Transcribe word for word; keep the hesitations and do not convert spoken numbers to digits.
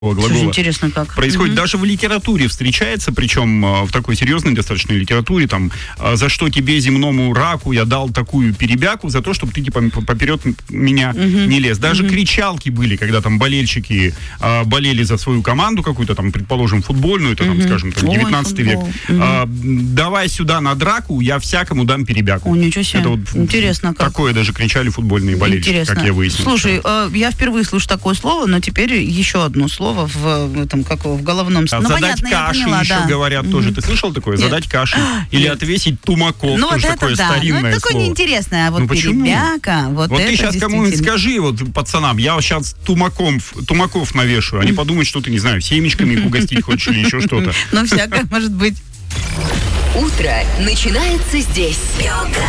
глагола. Слушай, интересно как. Происходит Угу. даже в литературе, встречается, причем э, в такой серьезной достаточно литературе, там, э, за что тебе, земному раку, я дал такую перебяку, за то, чтобы ты, типа, поперед меня Угу. не лез. Даже Угу. кричалки были, когда там болельщики э, болели за свою команду какую-то, там, предположим, футбольную, это, там, Угу. скажем, там, Ой, девятнадцатый век. футбол. Э, давай сюда на драку, я всякому дам перебяку. О, ничего себе. Это вот Интересно как. такое даже кричали футбольные болельщики, Интересно. как я выяснил. Слушай, э, я впервые слышу такое слово, но теперь еще одно слово в, в этом, как его, в головном... А ну, задать понятно, я каши поняла, еще да. говорят Мгм. тоже. Ты слышал такое? Нет. Задать каши. Или Нет. отвесить тумаков. Ну, вот тоже это такое да. старинное Ну, это такое слово. неинтересное. А вот Ну, почему? перебяка, вот, Вот это ты сейчас кому-нибудь действительно. скажи, вот пацанам, я вот сейчас тумаком, тумаков навешаю. Они подумают, что ты, не знаю, семечками их угостить хочешь или еще что-то. Ну, всякое может быть. Утро начинается здесь. Йога.